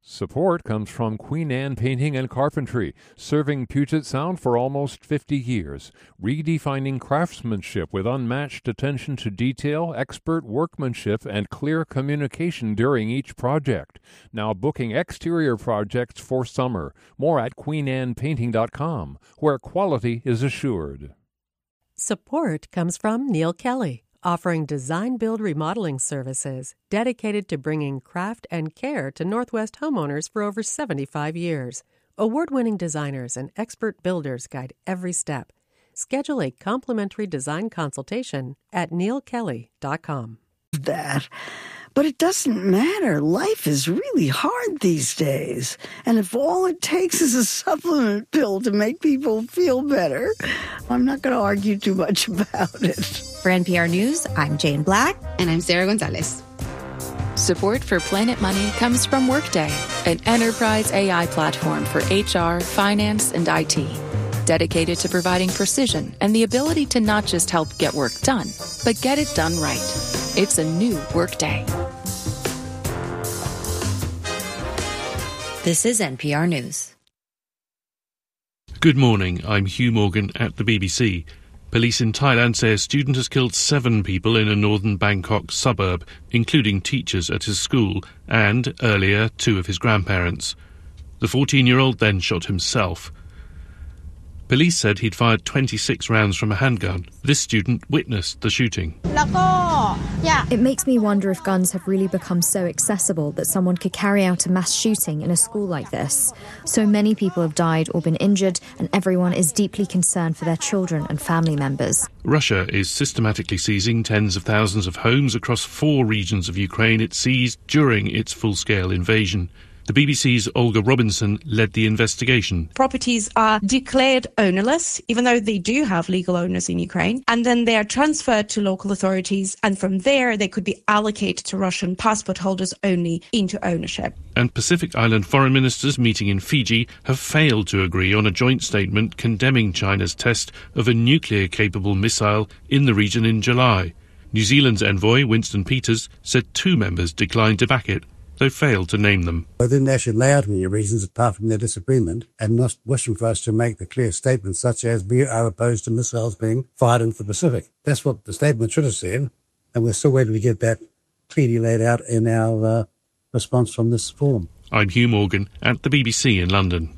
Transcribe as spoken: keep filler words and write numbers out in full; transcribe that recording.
Support comes from Queen Anne Painting and Carpentry, serving Puget Sound for almost fifty years, redefining craftsmanship with unmatched attention to detail, expert workmanship, and clear communication during each project. Now booking exterior projects for summer. More at queen anne painting dot com, where quality is assured. Support comes from Neil Kelly, offering design-build remodeling services dedicated to bringing craft and care to Northwest homeowners for over seventy-five years. Award-winning designers and expert builders guide every step. Schedule a complimentary design consultation at neil kelly dot com. That, but it doesn't matter. Life is really hard these days. And if all it takes is a supplement pill to make people feel better, I'm not going to argue too much about it. For N P R News, I'm Jane Black. And I'm Sarah Gonzalez. Support for Planet Money comes from Workday, an enterprise A I platform for H R, finance, and I T. Dedicated to providing precision and the ability to not just help get work done, but get it done right. It's a new Workday. This is N P R News. Good morning, I'm Hugh Morgan at the B B C. Police in Thailand say a student has killed seven people in a northern Bangkok suburb, including teachers at his school and, earlier, two of his grandparents. The fourteen-year-old then shot himself. Police said he'd fired twenty-six rounds from a handgun. This student witnessed the shooting. It makes me wonder if guns have really become so accessible that someone could carry out a mass shooting in a school like this. So many people have died or been injured, and everyone is deeply concerned for their children and family members. Russia is systematically seizing tens of thousands of homes across four regions of Ukraine it seized during its full-scale invasion. The B B C's Olga Robinson led the investigation. Properties are declared ownerless, even though they do have legal owners in Ukraine, and then they are transferred to local authorities, and from there they could be allocated to Russian passport holders only into ownership. And Pacific Island foreign ministers meeting in Fiji have failed to agree on a joint statement condemning China's test of a nuclear-capable missile in the region in July. New Zealand's envoy, Winston Peters, said two members declined to back it, though failed to name them. They didn't actually lay out any reasons apart from their disagreement and not wishing for us to make the clear statements such as we are opposed to missiles being fired into the Pacific. That's what the statement should have said, and we're still waiting to get that clearly laid out in our uh, response from this forum. I'm Hugh Morgan at the B B C in London.